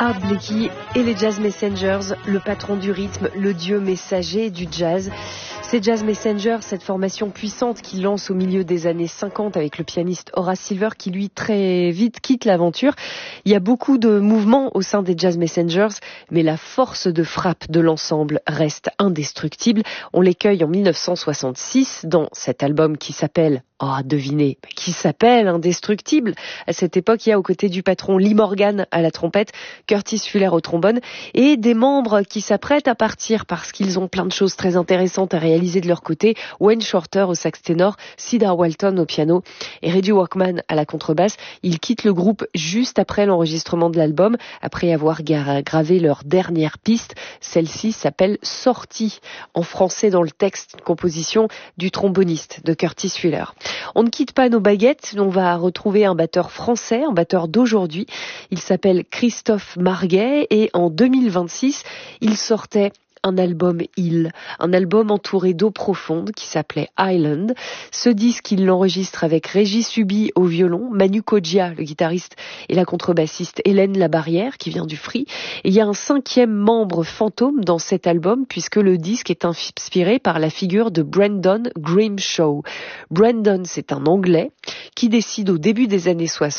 Art Blakey et les Jazz Messengers, le patron du rythme, le dieu messager du jazz. Ces Jazz Messengers, cette formation puissante qui lance au milieu des années 50 avec le pianiste Horace Silver qui lui très vite quitte l'aventure. Il y a beaucoup de mouvements au sein des Jazz Messengers, mais la force de frappe de l'ensemble reste indestructible. On les cueille en 1966 dans cet album qui s'appelle devinez, qui s'appelle Indestructible. À cette époque, il y a aux côtés du patron Lee Morgan à la trompette, Curtis Fuller au trombone et des membres qui s'apprêtent à partir parce qu'ils ont plein de choses très intéressantes à réaliser de leur côté. Wayne Shorter au sax ténor, Cedar Walton au piano et Reggie Workman à la contrebasse. Ils quittent le groupe juste après l'enregistrement de l'album, après avoir gravé leur dernière piste. Celle-ci s'appelle Sortie, en français dans le texte, composition du tromboniste de Curtis Fuller. On ne quitte pas nos baguettes, on va retrouver un batteur français, un batteur d'aujourd'hui. Il s'appelle Christophe Marguet et en 2026, il sortait un album un album entouré d'eau profonde qui s'appelait Island. Ce disque, il l'enregistre avec Régis Subi au violon, Manu Kodja, le guitariste, et la contrebassiste Hélène Labarrière, qui vient du Free. Et il y a un 5e membre fantôme dans cet album, puisque le disque est inspiré par la figure de Brendan Grimshaw. Brendan, c'est un Anglais qui décide au début des années 60